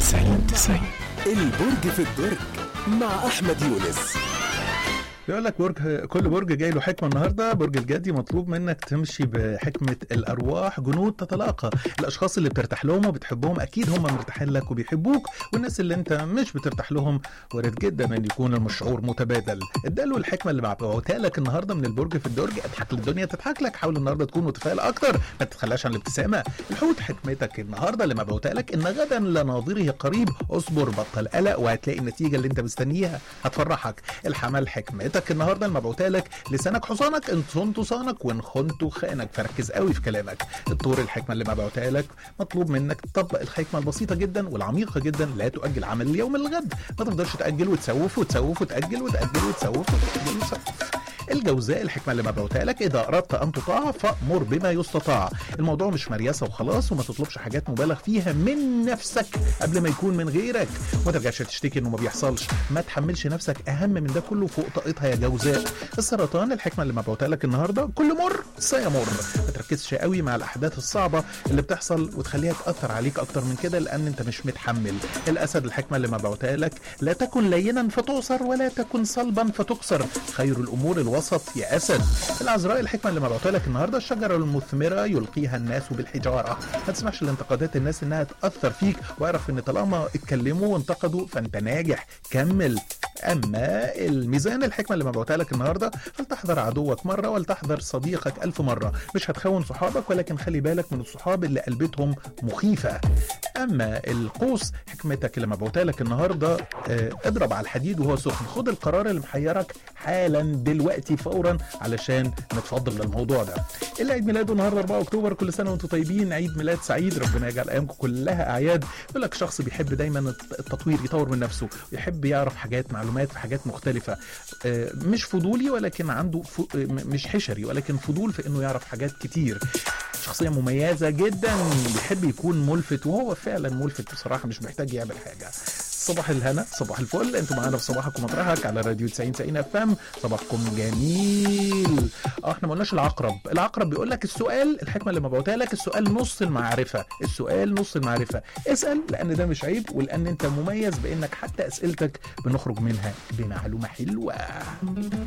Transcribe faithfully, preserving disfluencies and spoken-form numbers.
تسعين تسعين البرج في الدرج مع أحمد يونس. بيقول لك برج، كل برج جاي له حكمه النهارده. برج الجدي مطلوب منك تمشي بحكمه الارواح، جنود تتلاقى. الاشخاص اللي بترتاح لهم وبتحبهم اكيد هم مرتاحين لك وبيحبوك، والناس اللي انت مش بترتاح لهم وارد جدا ان يكون الشعور متبادل. اداله الحكمه اللي بعتها لك النهارده من البرج في الدرج، اضحك للدنيا تضحك لك. حاول النهارده تكون متفائل اكتر، ما تتخلاش عن الابتسامه. الحوت حكمتك النهارده اللي مبعوتها لك ان غدا لناظره قريب، اصبر بطل قلق وهتلاقي النتيجه اللي انت مستنيها هتفرحك. الحمل حكمتك النهارده المبعوتها لك لسانك حصانك، ان صنت صانك وان خنت خانك، فركز قوي في كلامك. الطور الحكمه اللي مبعوتها لك مطلوب منك تطبق الحكمه البسيطه جدا والعميقه جدا، لا تؤجل عمل اليوم للغد. ما تفضلش تاجل وتسوف وتسوف وتاجل وتاجل وتسوف وتاجل وتسوف. الجوزاء الحكمه اللي مبعوتها لك اذا اردت ان تطاع فامر بما يستطاع. الموضوع مش مرياسه وخلاص، وما تطلبش حاجات مبالغ فيها من نفسك قبل ما يكون من غيرك، وما ترجعش تشتكي انه ما بيحصلش. ما تحملش نفسك اهم من ده كله فوق طاقتها يا جوزاء. السرطان الحكمه اللي مبعوتها لك النهارده كل مر سيمر. ما تركزش قوي مع الاحداث الصعبه اللي بتحصل وتخليها تاثر عليك اكتر من كده لان انت مش متحمل. الاسد الحكمه اللي مبعوتها لك لا تكن لينا فتؤثر ولا تكن صلبا فتكسر، خير الامور الوسط يا اسد. العذراء الحكمه اللي مبعوتها لك النهارده الشجره المثمره يلقيها الناس بالحجاره. ما تسمحش لانتقادات الناس انها تاثر فيك، واعرف ان طالما اتكلموا وانتقدوا فانت ناجح، كمل. اما الميزان الحكمه اللي مبعوتها لك النهارده فلتحذر عدوك مره ولتحذر صديقك الف مره. مش هتخون صحابك ولكن خلي بالك من الصحاب اللي قلبتهم مخيفه. اما القوس حكمتك اللي مبعوتها لك النهارده اه اضرب على الحديد وهو سخن. خد القرار اللي محيرك حالا دلوقتي فورا علشان نتفضل للموضوع ده. اللي عيد ميلاده النهارده أربعة أكتوبر، كل سنه وانتم طيبين، عيد ميلاد سعيد، ربنا يجعل ايامكم كلها اعياد. يقول لك شخص بيحب دايما التطوير، يطور من نفسه، يحب يعرف حاجات معلومات في حاجات مختلفه. اه مش فضولي ولكن عنده ف... مش حشري ولكن فضول في انه يعرف حاجات كتير. شخصيه مميزه جدا، بيحب يكون ملفت وهو فعلا ملفت بصراحه، مش محتاج يعمل حاجه. صباح الهنا، صباح الفل، انتم معانا في صباحك ومطرحك على راديو تسعين تسعين اف ام. صباحكم جميل. اه احنا ما قلناش العقرب. العقرب بيقول لك السؤال الحكمه اللي مبعوتها لك السؤال نص المعرفه، السؤال نص المعرفه. اسال لان ده مش عيب، ولان انت مميز بانك حتى اسئلتك بنخرج منها بمعلومه حلوه.